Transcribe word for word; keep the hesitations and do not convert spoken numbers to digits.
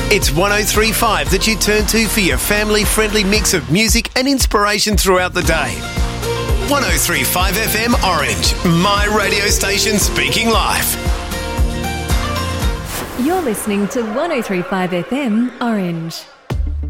It's one oh three point five that you turn to for your family-friendly mix of music and inspiration throughout the day. one oh three point five F M Orange, my radio station speaking life. You're listening to one oh three point five F M Orange.